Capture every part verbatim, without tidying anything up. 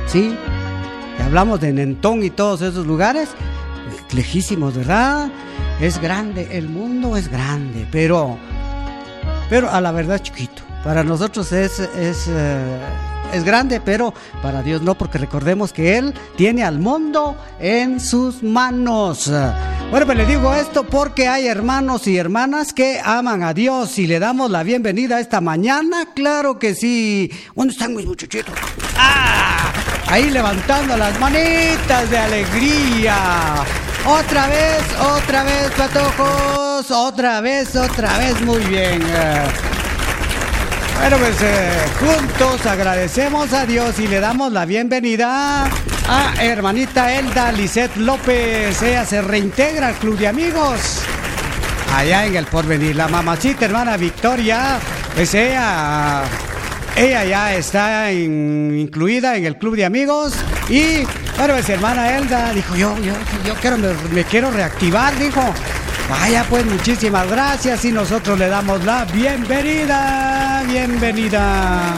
¿sí? Hablamos de Nentón y todos esos lugares, lejísimos, ¿verdad? Es grande, el mundo es grande, pero, pero a la verdad chiquito. Para nosotros es, es, eh, es grande, pero para Dios no, porque recordemos que Él tiene al mundo en sus manos. Bueno, pues le digo esto porque hay hermanos y hermanas que aman a Dios y le damos la bienvenida esta mañana. Claro que sí. ¿Dónde están mis muchachitos? ¡Ah! Ahí levantando las manitas de alegría. Otra vez, otra vez, patojos. Otra vez, otra vez. Muy bien. Bueno, pues eh, juntos agradecemos a Dios y le damos la bienvenida a hermanita Elda Lisset López. Ella se reintegra al Club de Amigos allá en El Porvenir. La mamacita hermana Victoria, pues ella, ella ya está en, incluida en el Club de Amigos. Y bueno, pues hermana Elda dijo, yo, yo, yo quiero, me, me quiero reactivar, dijo. Vaya, pues muchísimas gracias y nosotros le damos la bienvenida, bienvenida.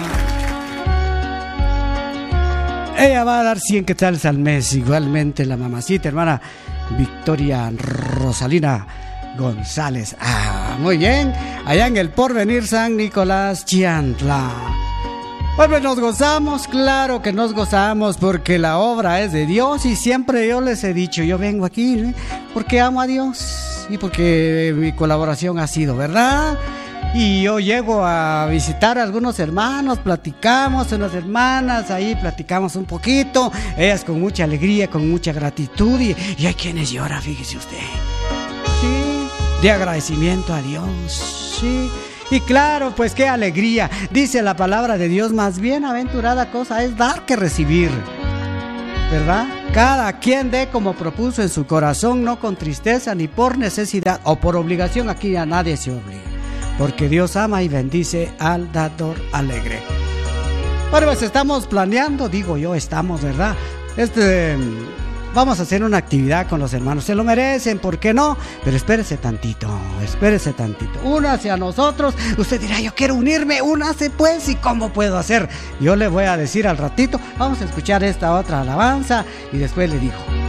Ella va a dar cien quetzales al mes, igualmente la mamacita, hermana Victoria Rosalina González. Ah, muy bien, allá en El Porvenir San Nicolás Chiantla. Pues nos gozamos, claro que nos gozamos porque la obra es de Dios y siempre yo les he dicho, yo vengo aquí ¿eh? porque amo a Dios y porque mi colaboración ha sido, ¿verdad? Y yo llego a visitar a algunos hermanos, platicamos, unas hermanas, ahí platicamos un poquito, ellas con mucha alegría, con mucha gratitud y, y hay quienes lloran, fíjese usted, sí, de agradecimiento a Dios, sí. Y claro, pues qué alegría. Dice la palabra de Dios, más bienaventurada cosa es dar que recibir, ¿verdad? Cada quien dé como propuso en su corazón, no con tristeza ni por necesidad o por obligación. Aquí a nadie se obliga, porque Dios ama y bendice al dador alegre. Bueno, pues estamos planeando, digo yo, estamos, ¿verdad? Este... Vamos a hacer una actividad con los hermanos. Se lo merecen, ¿por qué no? Pero espérese tantito, espérese tantito. Únase a nosotros. Usted dirá, yo quiero unirme. Únase pues. ¿Y cómo puedo hacer? Yo le voy a decir al ratito. Vamos a escuchar esta otra alabanza y después le digo.